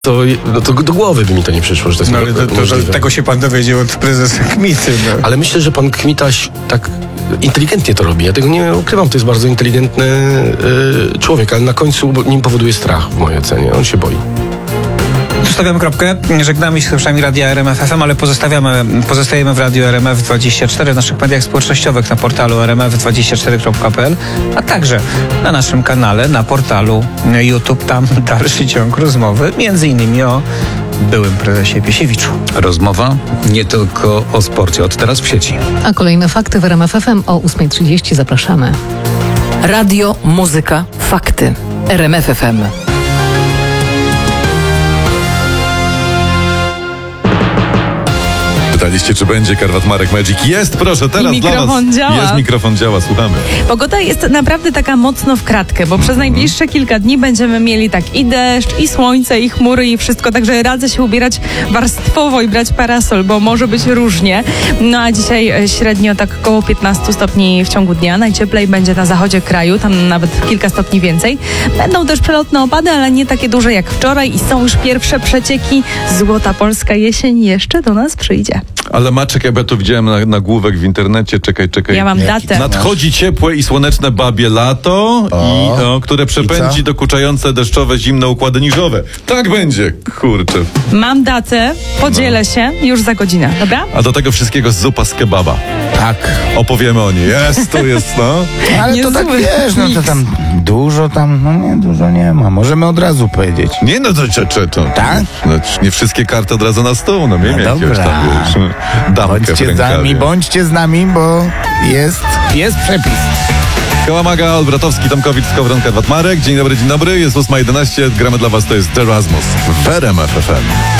To do głowy by mi to nie przyszło, że to jest ale tego się pan dowiedział od prezesa Kmity. No. Ale myślę, że pan Kmitaś tak inteligentnie to robi. Ja tego nie ukrywam, to jest bardzo inteligentny człowiek, ale na końcu nim powoduje strach w mojej ocenie. On się boi. Stawiamy kropkę. Żegnamy się z słuchaczami Radia RMF FM, ale pozostajemy w Radiu RMF24, w naszych mediach społecznościowych, na portalu rmf24.pl, a także na naszym kanale, na portalu YouTube. Tam dalszy ciąg rozmowy, między innymi o byłym prezesie Piesiewiczu. Rozmowa nie tylko o sporcie, od teraz w sieci. A kolejne fakty w RMF FM o 8:30. Zapraszamy. Radio, muzyka, fakty. RMF FM. Pytaliście, czy będzie Karwat Marek Magic? Jest, proszę, teraz dla was. Jest, mikrofon działa, słuchamy. Pogoda jest naprawdę taka mocno w kratkę, bo przez najbliższe kilka dni będziemy mieli tak i deszcz, i słońce, i chmury, i wszystko, także radzę się ubierać warstwowo i brać parasol, bo może być różnie. No a dzisiaj średnio tak około 15 stopni w ciągu dnia. Najcieplej będzie na zachodzie kraju, tam nawet kilka stopni więcej. Będą też przelotne opady, ale nie takie duże jak wczoraj i są już pierwsze przecieki. Złota polska jesień jeszcze do nas przyjdzie. Ale Maczek, ja to widziałem nagłówek w internecie, czekaj. Ja mam datę. Nadchodzi ciepłe i słoneczne babie lato, które przepędzi dokuczające deszczowe, zimne układy niżowe. Tak będzie, kurczę. Mam datę, podzielę się już za godzinę, dobra? A do tego wszystkiego zupa z kebaba. Tak. Opowiemy o niej. To jest, Ale Nie to tak zły. wiesz, to tam dużo dużo nie ma. Możemy od razu powiedzieć. Nie, to Tak? nie wszystkie karty od razu na stół, miejmy jakiegoś dobra. tam, wiesz, damkę w rękawie. Bądźcie z nami, bo jest przepis. Kałamaga, Olbratowski, Tomkowicz, Skowron, Karwat Marek. Dzień dobry. Jest 8:11. Gramy dla was, to jest The Erasmus w RMF FM.